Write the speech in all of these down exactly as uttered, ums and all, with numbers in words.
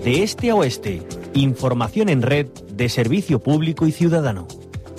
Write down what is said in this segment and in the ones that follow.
de este a oeste. Información en red de Servicio Público y Ciudadano.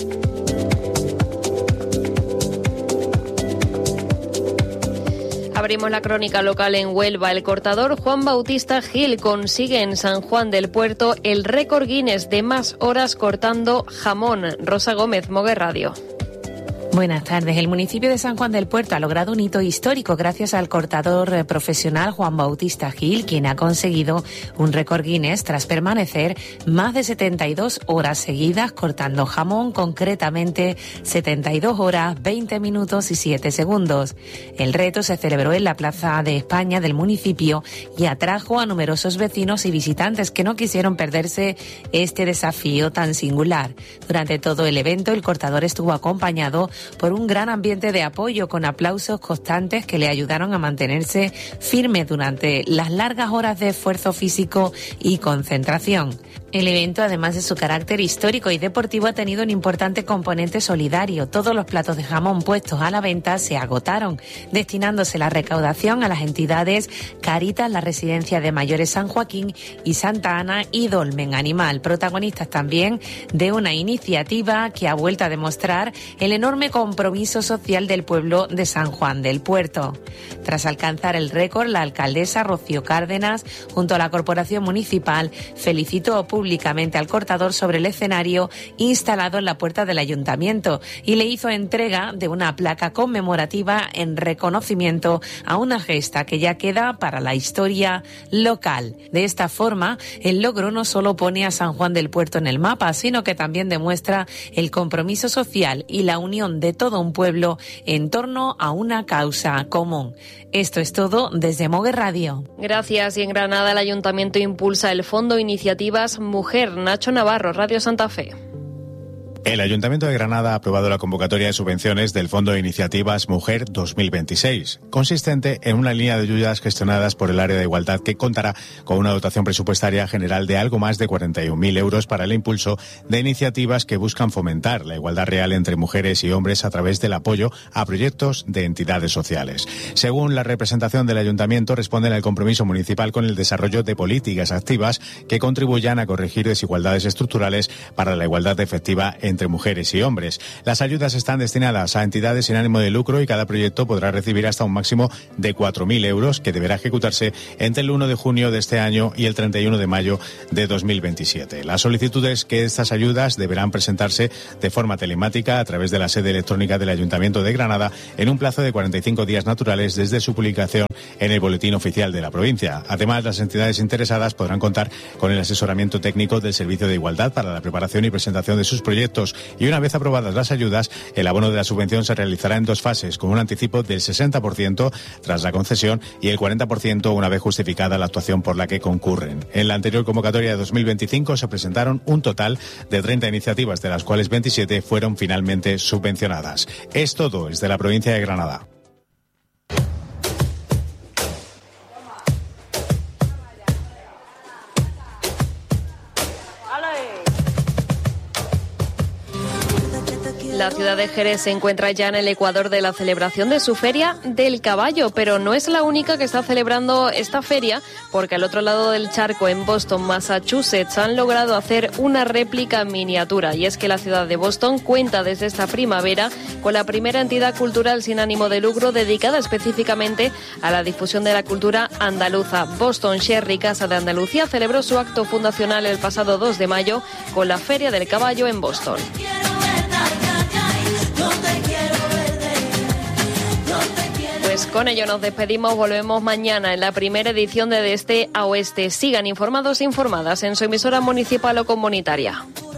Abrimos la crónica local en Huelva. El cortador Juan Bautista Gil consigue en San Juan del Puerto el récord Guinness de más horas cortando jamón. Rosa Gómez, Moguer Radio. Buenas tardes. El municipio de San Juan del Puerto ha logrado un hito histórico gracias al cortador profesional Juan Bautista Gil, quien ha conseguido un récord Guinness tras permanecer más de setenta y dos horas seguidas cortando jamón, concretamente setenta y dos horas, veinte minutos y siete segundos. El reto se celebró en la Plaza de España del municipio y atrajo a numerosos vecinos y visitantes que no quisieron perderse este desafío tan singular. Durante todo el evento, el cortador estuvo acompañado por un gran ambiente de apoyo con aplausos constantes que le ayudaron a mantenerse firme durante las largas horas de esfuerzo físico y concentración. El evento, además de su carácter histórico y deportivo, ha tenido un importante componente solidario. Todos los platos de jamón puestos a la venta se agotaron, destinándose la recaudación a las entidades Caritas, la Residencia de Mayores San Joaquín y Santa Ana y Dolmen Animal, protagonistas también de una iniciativa que ha vuelto a demostrar el enorme compromiso social del pueblo de San Juan del Puerto. Tras alcanzar el récord, la alcaldesa Rocío Cárdenas, junto a la Corporación Municipal, felicitó públicamente al cortador sobre el escenario instalado en la puerta del ayuntamiento y le hizo entrega de una placa conmemorativa en reconocimiento a una gesta que ya queda para la historia local. De esta forma, el logro no solo pone a San Juan del Puerto en el mapa, sino que también demuestra el compromiso social y la unión de todo un pueblo en torno a una causa común. Esto es todo desde Moguer Radio. Gracias. Y en Granada el Ayuntamiento impulsa el Fondo Iniciativas Mujer. Nacho Navarro, Radio Santa Fe. El Ayuntamiento de Granada ha aprobado la convocatoria de subvenciones del Fondo de Iniciativas Mujer dos mil veintiséis, consistente en una línea de ayudas gestionadas por el área de igualdad que contará con una dotación presupuestaria general de algo más de cuarenta y un mil euros para el impulso de iniciativas que buscan fomentar la igualdad real entre mujeres y hombres a través del apoyo a proyectos de entidades sociales. Según la representación del Ayuntamiento, responden al compromiso municipal con el desarrollo de políticas activas que contribuyan a corregir desigualdades estructurales para la igualdad efectiva entre entre mujeres y hombres. Las ayudas están destinadas a entidades sin ánimo de lucro y cada proyecto podrá recibir hasta un máximo de cuatro mil euros que deberá ejecutarse entre el uno de junio de este año y el treinta y uno de mayo de dos mil veintisiete. Las solicitudes que estas ayudas deberán presentarse de forma telemática a través de la sede electrónica del Ayuntamiento de Granada en un plazo de cuarenta y cinco días naturales desde su publicación en el Boletín Oficial de la provincia. Además, las entidades interesadas podrán contar con el asesoramiento técnico del Servicio de Igualdad para la preparación y presentación de sus proyectos y una vez aprobadas las ayudas, el abono de la subvención se realizará en dos fases, con un anticipo del sesenta por ciento tras la concesión y el cuarenta por ciento una vez justificada la actuación por la que concurren. En la anterior convocatoria de dos mil veinticinco se presentaron un total de treinta iniciativas, de las cuales veintisiete fueron finalmente subvencionadas. Es todo desde la provincia de Granada. La ciudad de Jerez se encuentra ya en el ecuador de la celebración de su Feria del Caballo, pero no es la única que está celebrando esta feria, porque al otro lado del charco, en Boston, Massachusetts, han logrado hacer una réplica miniatura. Y es que la ciudad de Boston cuenta desde esta primavera con la primera entidad cultural sin ánimo de lucro dedicada específicamente a la difusión de la cultura andaluza. Boston Sherry Casa de Andalucía celebró su acto fundacional el pasado dos de mayo con la Feria del Caballo en Boston. Pues con ello nos despedimos, volvemos mañana en la primera edición de De Este a Oeste. Sigan informados e informadas en su emisora municipal o comunitaria.